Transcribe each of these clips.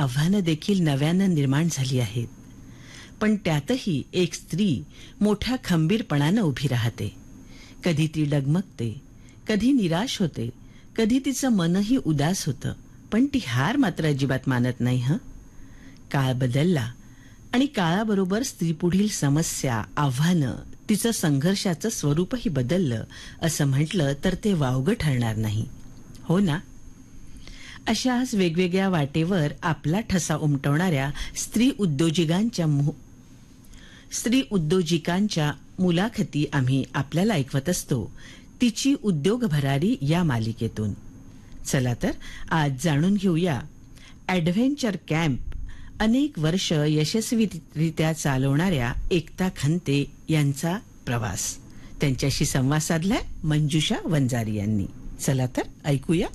आव्हानं देखील नव्यानं निर्माण झाली आहेत. पण त्यातही एक स्त्री मोठ्या खंबीरपणानं उभी राहते. कधी ती डगमगते, कधी निराश होते, कधी तिचं मनही उदास होतं, पण ती हार मात्र अजिबात मानत नाही. काळ बदलला आणि काळाबरोबर स्त्रीपुढील समस्या, आव्हानं, तिचं संघर्षाचं स्वरूपही बदललं असं म्हटलं तर ते वावगं ठरणार नाही, हो ना? अशाच वेगवेगळ्या वाटेवर आपला ठसा उमटवणाऱ्या स्त्री उद्योजिकांच्या मुलाखती आम्ही आपल्याला ऐकवत असतो तिची उद्योग भरारी या मालिकेतून. चला तर आज जाणून घेऊया ॲडव्हेंचर कॅम्प अनेक वर्ष यशस्वीरित्या चालवणाऱ्या एकता खंते यांचा प्रवास. त्यांच्याशी संवाद साधलाय मंजुषा वंजारी यांनी. चला तर ऐकूया.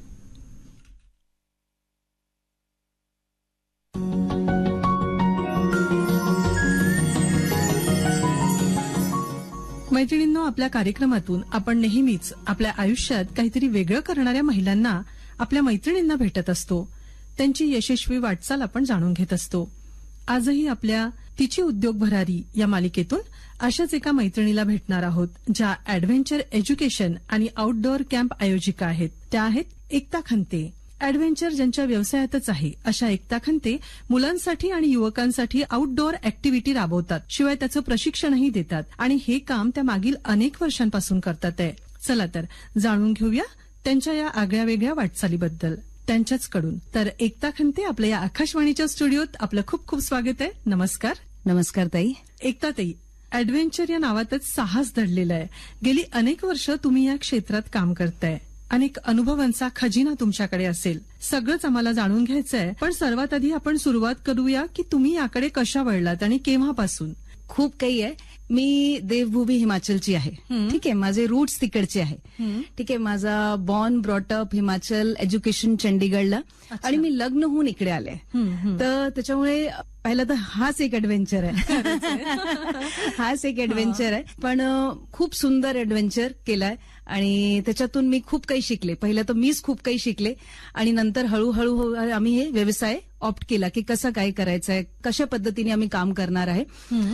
मैत्रिणींनो, आपल्या कार्यक्रमातून आपण नेहमीच आपल्या आयुष्यात काहीतरी वेगळं करणाऱ्या महिलांना, आपल्या मैत्रिणींना भेटत असतो. त्यांची यशस्वी वाटचाल आपण जाणून घेत असतो. आजही आपल्या तिची उद्योग भरारी या मालिकेतून अशाच एका मैत्रिणीला भेटणार आहोत, ज्या ॲडव्हेंचर एज्युकेशन आणि आउटडोअर कॅम्प आयोजिका आहेत. त्या आहेत एकता खंते. ॲडव्हेंचर ज्यांच्या व्यवसायातच आहे अशा एकता खंते मुलांसाठी आणि युवकांसाठी आउटडोअर ऍक्टिव्हिटी राबवतात. शिवाय त्याचं प्रशिक्षणही देतात आणि हे काम त्या मागील अनेक वर्षांपासून करतात आहे. चला तर जाणून घेऊया त्यांच्या या आगळ्या वेगळ्या वाटचालीबद्दल त्यांच्याचकडून. तर एकता खंते, आपल्या या आकाशवाणीच्या स्टुडिओत आपलं खूप खूप स्वागत आहे. नमस्कार. नमस्कार ताई. एकता ताई, ॲडव्हेंचर या नावातच साहस दडलेलं आहे. गेली अनेक वर्ष तुम्ही या क्षेत्रात काम करताय. अनेक अनुभवांचा खजिना तुमच्याकडे असेल. सगळंच आम्हाला जाणून घ्यायचंय, पण सर्वात आधी आपण सुरुवात करूया की तुम्ही याकडे कशा वळलात आणि केव्हापासून? खूप काही आहे. मी देवभूमी हिमाचलची आहे. ठीक आहे, माझे रूट्स तिकडचे आहे. ठीक आहे, माझा बॉर्न ब्रॉटअप हिमाचल, एज्युकेशन चंडीगडला, आणि मी लग्न होऊन इकडे आले. तर त्याच्यामुळे पहिला तर हाच एक ॲडव्हेंचर आहे. हाच एक ॲडव्हेंचर आहे, पण खूप सुंदर ॲडव्हेंचर केलाय आणि त्याच्यातून मी खूप काही शिकले. पहिलं तर मीच खूप काही शिकले आणि नंतर हळूहळू आम्ही हे व्यवसाय ऑप्ट केला की कसं काय करायचंय, कशा पद्धतीने आम्ही काम करणार आहे.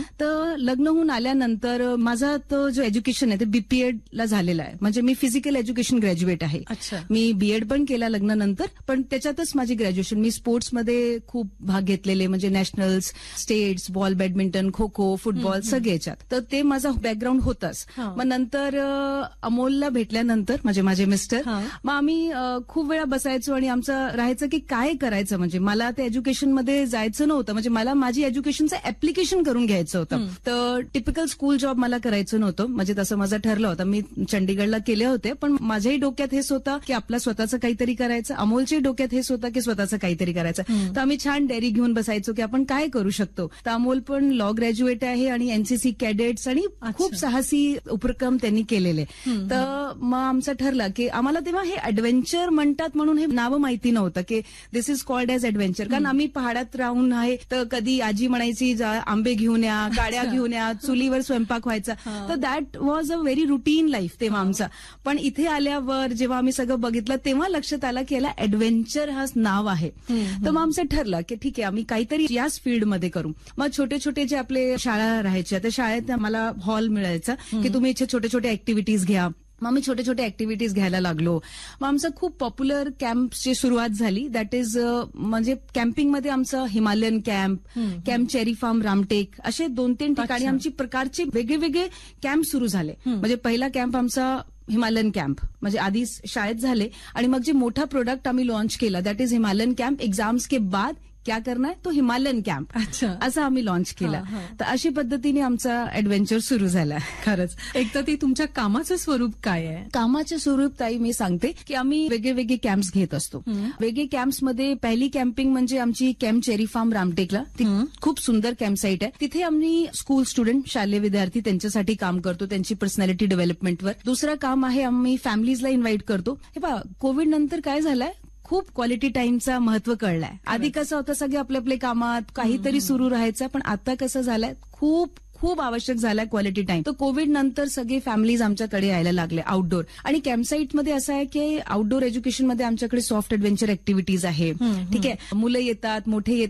तर लग्न होऊन आल्यानंतर माझा तो जो एज्युकेशन आहे ते बीपीएड ला झालेला आहे. म्हणजे मी फिजिकल एज्युकेशन ग्रॅज्युएट आहे. मी बीएड पण केला लग्नानंतर, पण त्याच्यातच माझी ग्रॅज्युएशन. मी स्पोर्ट्समध्ये खूप भाग घेतलेले, म्हणजे nationals, states, ball, badminton, kho kho, football सगळे याच्यात. तर ते माझा बॅकग्राऊंड होताच. मग नंतर अमोलला भेटल्यानंतर माझे मिस्टर, मग आम्ही खूप वेळा बसायचो आणि आमचं राहायचं की काय करायचं. म्हणजे मला एज्युकेशन मध्ये जायचं नव्हतं, म्हणजे मला माझी एज्युकेशनचं ऍप्लिकेशन करून घ्यायचं होतं. तर टिपिकल स्कूल जॉब मला करायचं नव्हतं. म्हणजे तसं माझं ठरलं होतं. मी चंडीगडला केले होते, पण माझ्याही डोक्यात हेच होतं की आपलं स्वतःचं काहीतरी करायचं. अमोलच्याही डोक्यात हेच होतं की स्वतःचं काहीतरी करायचं. तर आम्ही छान डायरी घेऊन बसायचो की आपण काय करू शकतो. तर अमोल पण लॉ ग्रॅज्युएट आहे आणि एनसीसी कॅडेट्स आणि खूप साहसी उपक्रम त्यांनी केलेले. तर मग आमचं ठरलं की आम्हाला तेव्हा हे ॲडव्हेंचर म्हणतात म्हणून हे नाव माहिती नव्हतं की दिस इज कॉल्ड एज ॲडव्हेंचर. कारण आम्ही पहाडात राहून आहे, तर कधी आजी म्हणायची आंबे घेऊन या, गाड्या घेऊन या, चुलीवर स्वयंपाक व्हायचा. तर that was a very routine life तेव्हा आमचा. पण इथे आल्यावर जेव्हा आम्ही सगळं बघितलं तेव्हा लक्षात आलं की याला ॲडव्हेंचर हा नाव आहे. तर मग आमचं ठरलं की ठीक आहे, आम्ही काहीतरी याच फील्डमध्ये करू. मग छोटे छोटे जे आपले शाळा राहायच्या, त्या शाळेत आम्हाला हॉल मिळायचा की तुम्ही इथे छोटे छोटे ऍक्टिव्हिटीज घ्या. मग आम्ही छोटे छोटे ऍक्टिव्हिटीज घ्यायला लागलो. मग आमचं खूप पॉप्युलर कॅम्पची सुरुवात झाली. दॅट इज म्हणजे कॅम्पिंगमध्ये आमचं Himalayan camp cherry form, Ramtek, असे 2-3 ठिकाणी आमची प्रकारचे वेगळे कॅम्प सुरू झाले. म्हणजे पहिला कॅम्प आमचा हिमालयन कॅम्प, म्हणजे आधी शाळेत झाले आणि मग जे मोठा प्रोडक्ट आम्ही लॉन्च केला that is Himalayan camp exams के बाद क्या करना है तो हिमालयन कॅम्प, असं आम्ही लॉन्च केला. तर अशी पद्धतीने आमचा ॲडव्हेंचर सुरू झाला. खरंच. एकदा ती तुमच्या कामाचं स्वरूप काय आहे? कामाचं स्वरूप ताई मी सांगते की आम्ही वेगळे कॅम्प्स घेत असतो. वेगळे कॅम्प्समध्ये पहिली कॅम्पिंग म्हणजे आमची कॅम्प चेरी फार्म रामटेकला. ती खूप सुंदर कॅम्प साईट आहे. तिथे आम्ही स्कूल स्टुडंट, शालेय विद्यार्थी त्यांच्यासाठी काम करतो, त्यांची पर्सनॅलिटी डेव्हलपमेंटवर. दुसरं काम आहे आम्ही फॅमिलीजला इन्व्हाइट करतो. हे पहा, कोविड नंतर काय झालंय, खूप क्वालिटी टाइमचा महत्व कळलाय. आधी कसं होतं, सगळे आपल्या आपल्या कामात काहीतरी सुरू राहायचं, पण आता कसं झालंय, खूप आवश्यक झालाय क्वालिटी टाइम. तर कोविड नंतर सगळे फॅमिलीज आमच्याकडे यायला लागले आउटडोर. आणि कॅम्पसाईटमध्ये असं आहे की आउटडोर एज्युकेशनमध्ये आमच्याकडे सॉफ्ट ॲडव्हेंचर ऍक्टिव्हिटीज आहे. ठीक आहे, मुलं येतात, मोठे येतात.